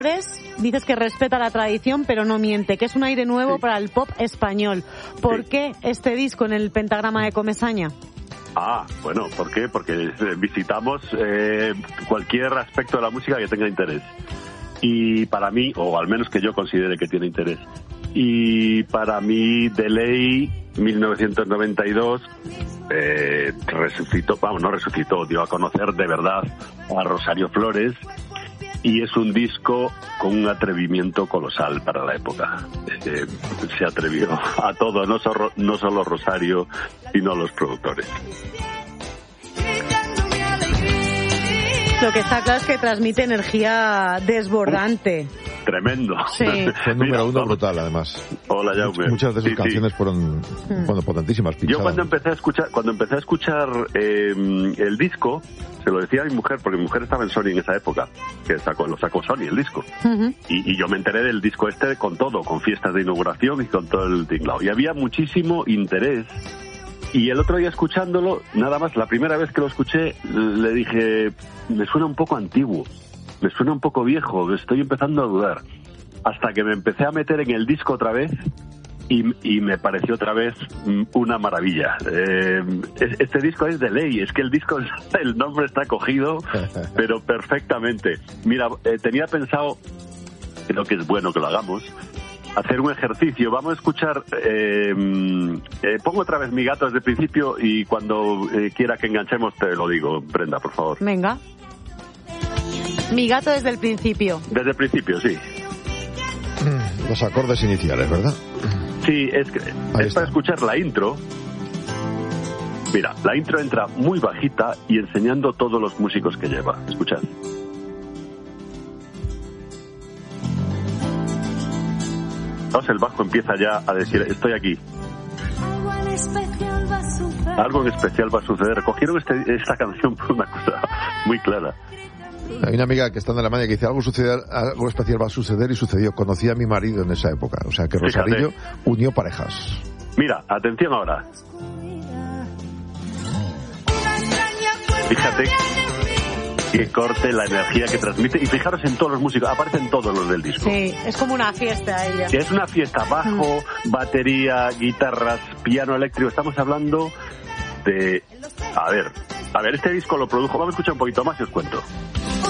Dices que respeta la tradición, pero no miente, que es un aire nuevo para el pop español. ¿Por qué este disco en el pentagrama de Comesaña? Bueno, ¿por qué? Porque visitamos cualquier aspecto de la música que tenga interés. Y para mí, o al menos que yo considere que tiene interés. Y para mí, de ley, 1992 dio a conocer de verdad a Rosario Flores. Y es un disco con un atrevimiento colosal para la época. Se atrevió a todo, no solo Rosario, sino los productores. Lo que está claro es que transmite energía desbordante. Tremendo. Sí. Fue número uno brutal, además. Hola, Jaume. Muchas de sus canciones fueron potentísimas. Pinchadas. Yo cuando empecé a escuchar el disco, se lo decía a mi mujer, porque mi mujer estaba en Sony en esa época, que lo sacó Sony el disco. Uh-huh. Y yo me enteré del disco con todo, con fiestas de inauguración y con todo el tinglao. Y había muchísimo interés. Y el otro día escuchándolo, nada más, la primera vez que lo escuché, le dije, me suena un poco antiguo, me suena un poco viejo, estoy empezando a dudar. Hasta que me empecé a meter en el disco otra vez y me pareció otra vez una maravilla. Este disco es de ley, es que el nombre está cogido, pero perfectamente. Mira, tenía pensado, creo que es bueno que lo hagamos, hacer un ejercicio. Vamos a escuchar, pongo otra vez Mi gato desde el principio y cuando quiera que enganchemos te lo digo, Brenda, por favor. Venga. Mi gato desde el principio. Desde el principio, sí. Los acordes iniciales, ¿verdad? Sí, es para escuchar la intro. Mira, la intro entra muy bajita y enseñando todos los músicos que lleva. Escuchad. El bajo empieza ya a decir, estoy aquí. Algo en especial va a suceder. Cogieron esta canción por una cosa muy clara. Hay una amiga que está en Alemania que dice, algo especial va a suceder, y sucedió. Conocí a mi marido en esa época. O sea que Rosarillo unió parejas. Mira, atención ahora. Fíjate que corte la energía que transmite, y fijaros en todos los músicos, aparecen todos los del disco. Sí, es como una fiesta ella. Es una fiesta, bajo, batería, guitarras, piano eléctrico. Estamos hablando de... A ver, este disco lo produjo, vamos a escuchar un poquito más y os cuento.